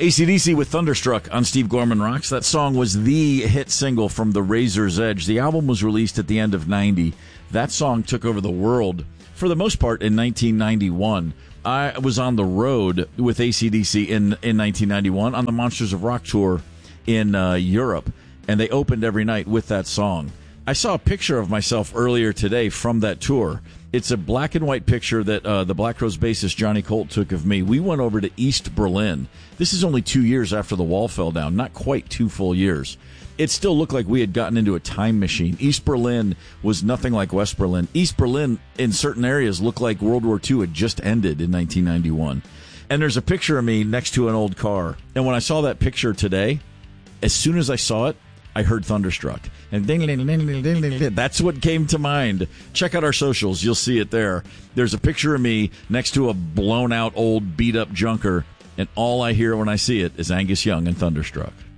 AC/DC with Thunderstruck on Steve Gorman Rocks. That song was the hit single from The Razor's Edge. The album was released at the end of 90. That song took over the world, for the most part, in 1991. I was on the road with AC/DC in 1991 on the Monsters of Rock tour in Europe, and they opened every night with that song. I saw a picture of myself earlier today from that tour. It's a black and white picture that the Black Crowes bassist Johnny Colt took of me. We went over to East Berlin. This is only 2 years after the wall fell down, not quite 2 full years. It still looked like we had gotten into a time machine. East Berlin was nothing like West Berlin. East Berlin, in certain areas, looked like World War II had just ended in 1991. And there's a picture of me next to an old car. And when I saw that picture today, as soon as I saw it, I heard Thunderstruck. And ding, ding, ding, ding, ding, ding, ding. That's what came to mind. Check out our socials. You'll see it there. There's a picture of me next to a blown-out, old, beat-up junker, and all I hear when I see it is Angus Young and Thunderstruck.